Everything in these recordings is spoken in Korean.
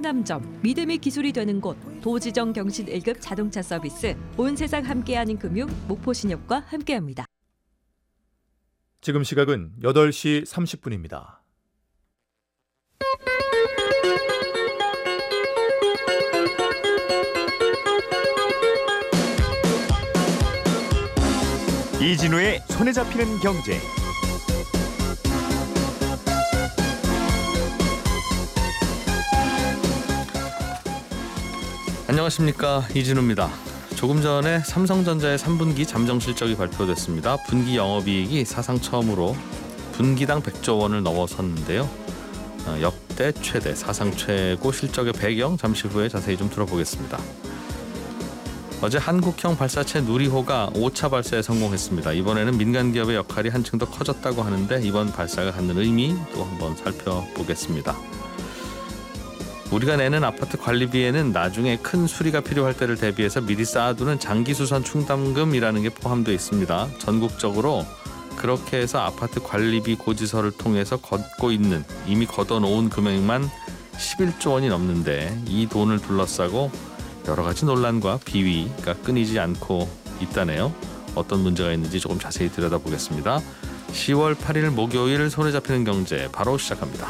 상남점, 믿음의 기술이 되는 곳, 도지정 경신 1급 자동차 서비스, 온 세상 함께하는 금융, 목포신협과 함께합니다. 지금 시각은 8시 30분입니다. 이진우의 손에 잡히는 경제. 안녕하십니까, 이진우입니다. 조금 전에 삼성전자의 3분기 잠정 실적이 발표됐습니다. 분기 영업이익이 사상 처음으로 분기당 100조 원을 넘어섰는데요. 역대 최대, 사상 최고 실적의 배경 잠시 후에 자세히 좀 들어보겠습니다. 어제 한국형 발사체 누리호가 5차 발사에 성공했습니다. 이번에는 민간 기업의 역할이 한층 더 커졌다고 하는데 이번 발사가 갖는 의미 또 한번 살펴보겠습니다. 우리가 내는 아파트 관리비에는 나중에 큰 수리가 필요할 때를 대비해서 미리 쌓아두는 장기수선 충당금이라는 게 포함되어 있습니다. 전국적으로 그렇게 해서 아파트 관리비 고지서를 통해서 걷고 있는, 이미 걷어놓은 금액만 11조 원이 넘는데 이 돈을 둘러싸고 여러 가지 논란과 비위가 끊이지 않고 있다네요. 어떤 문제가 있는지 조금 자세히 들여다보겠습니다. 10월 8일 목요일 손에 잡히는 경제 바로 시작합니다.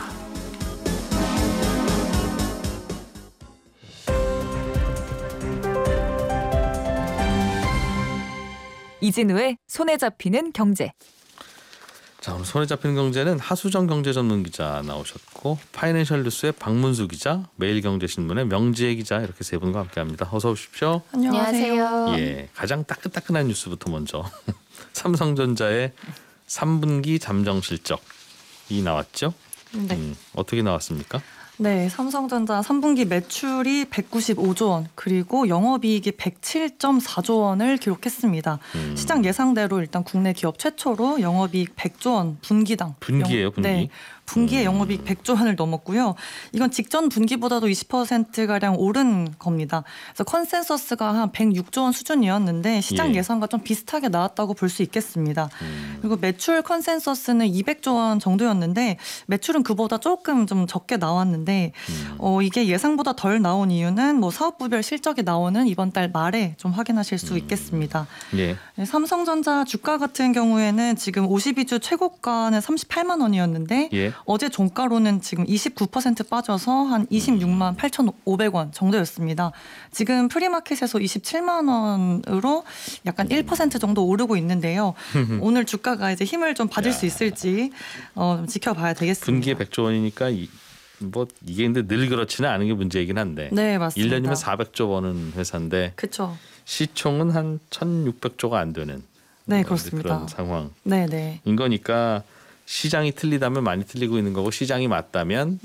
이진우의 손에 잡히는 경제. 자, 오늘 손에 잡히는 경제는 하수정 경제 전문 기자 나오셨고, 파이낸셜 뉴스의 박문수 기자, 매일경제신문의 명지혜 기자, 이렇게 세 분과 함께합니다. 어서 오십시오. 안녕하세요. 예, 가장 따끈따끈한 뉴스부터 먼저 삼성전자의 3분기 잠정 실적이 나왔죠. 네. 어떻게 나왔습니까? 네, 삼성전자 3분기 매출이 195조 원, 그리고 영업이익이 107.4조 원을 기록했습니다. 시장 예상대로 일단 국내 기업 최초로 영업이익 100조 원 분기당. 분기예요, 분기? 네. 분기에 영업이익 100조 원을 넘었고요. 이건 직전 분기보다도 20%가량 오른 겁니다. 그래서 컨센서스가 한 106조 원 수준이었는데 시장 예상과 좀 비슷하게 나왔다고 볼 수 있겠습니다. 그리고 매출 컨센서스는 200조 원 정도였는데 매출은 그보다 조금 좀 적게 나왔는데 이게 예상보다 덜 나온 이유는 뭐 사업부별 실적이 나오는 이번 달 말에 좀 확인하실 수 있겠습니다. 예. 삼성전자 주가 같은 경우에는 지금 52주 최고가는 38만 원이었는데 어제 종가로는 지금 29% 빠져서 한 26만 8,500원 정도였습니다. 지금 프리마켓에서 27만 원으로 약간 1% 정도 오르고 있는데요. 오늘 주가가 이제 힘을 좀 받을 수 있을지 좀 지켜봐야 되겠습니다. 분기에 100조 원이니까 이게 근데 늘 그렇지는 않은 게 문제이긴 한데. 네, 맞습니다. 1년이면 400조 원은 회사인데. 그렇죠. 시총은 한 1,600조가 안 되는. 네, 그렇습니다. 그런 상황인 네. 거니까 시장이 틀리다면 많이 틀리고 있는 거고, 시장이 맞다면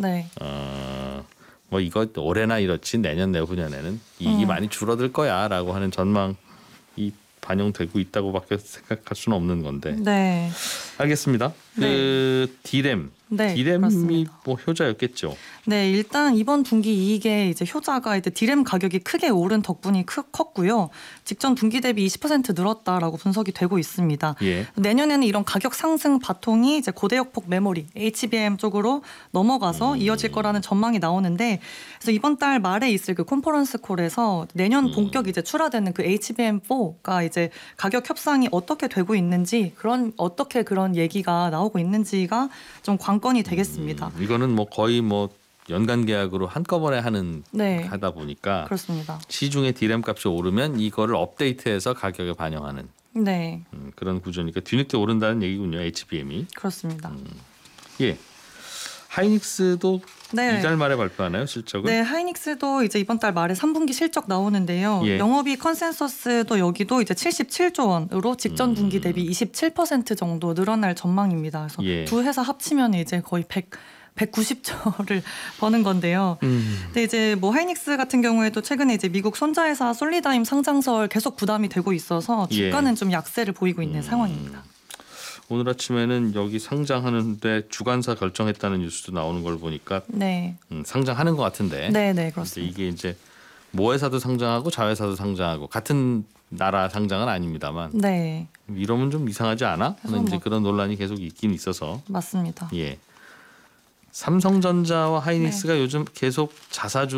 뭐 이거 올해나 이렇지 내년 내후년에는 이익이 많이 줄어들 거야라고 하는 전망이 반영되고 있다고밖에 생각할 수는 없는 건데. 네. 알겠습니다. 그 디램. 디램이 그렇습니다. 뭐 효자였겠죠. 네, 일단 이번 분기 이익의 이제 효자가 이제 디램 가격이 크게 오른 덕분이 컸고요. 직전 분기 대비 20% 늘었다라고 분석이 되고 있습니다. 내년에는 이런 가격 상승 바통이 이제 고대역폭 메모리 HBM 쪽으로 넘어가서 이어질 거라는 전망이 나오는데, 그래서 이번 달 말에 있을 그 컨퍼런스 콜에서 내년 본격 이제 출하되는 그 HBM4가 이제 가격 협상이 어떻게 되고 있는지, 어떻게 그런 얘기가 나오고 있는지가 좀 관건이 되겠습니다. 이거는 뭐 거의 뭐 연간 계약으로 한꺼번에 하다 보니까 그렇습니다. 시중에 디램 값이 오르면 이거를 업데이트해서 가격에 반영하는 그런 구조니까 뒤늦게 오른다는 얘기군요. HBM이. 그렇습니다. 하이닉스도 이달 말에 발표하나요, 실적을? 네, 하이닉스도 이제 이번 달 말에 3분기 실적 나오는데요. 영업이익 컨센서스도 여기도 이제 77조 원으로 직전 분기 대비 27% 정도 늘어날 전망입니다. 그래서 두 회사 합치면 이제 거의 190조를 버는 건데요. 근데 이제 뭐 하이닉스 같은 경우에도 최근에 이제 미국 손자회사 솔리다임 상장설 계속 부담이 되고 있어서 주가는 좀 약세를 보이고 있는 상황입니다. 오늘 아침에는 여기 상장하는데 주관사 결정했다는 뉴스도 나오는 걸 보니까 상장하는 것 같은데. 네, 그렇습니다. 이게 이제 모회사도 상장하고 자회사도 상장하고 같은 나라 상장은 아닙니다만. 이러면 좀 이상하지 않아? 하는 이제 그런 논란이 계속 있긴 있어서. 맞습니다. 삼성전자와 하이닉스가 요즘 계속 자사주